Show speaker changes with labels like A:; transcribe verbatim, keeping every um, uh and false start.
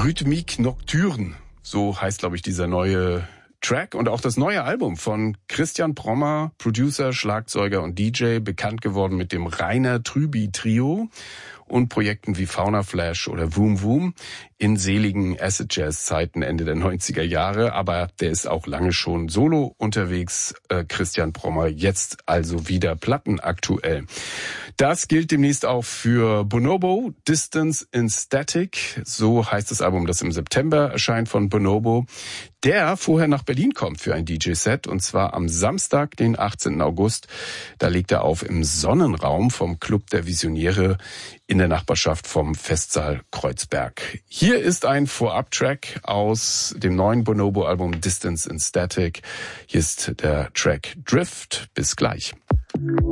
A: Rhythmique Nocturne, so heißt, glaube ich, dieser neue Track und auch das neue Album von Christian Prommer, Producer, Schlagzeuger und D J, bekannt geworden mit dem Rainer Trüby Trio und Projekten wie Fauna Flash oder Voom Voom in seligen Acid Jazz Zeiten Ende der neunziger Jahre, aber der ist auch lange schon solo unterwegs, äh, Christian Prommer, jetzt also wieder plattenaktuell. Das gilt demnächst auch für Bonobo, Distance in Static, so heißt das Album, das im September erscheint von Bonobo, der vorher nach Berlin kommt für ein D J-Set und zwar am Samstag, den achtzehnten August. Da legt er auf im Sonnenraum vom Club der Visionäre in der Nachbarschaft vom Festsaal Kreuzberg. Hier ist ein Vorab-Track aus dem neuen Bonobo-Album Distance in Static. Hier ist der Track Drift. Bis gleich.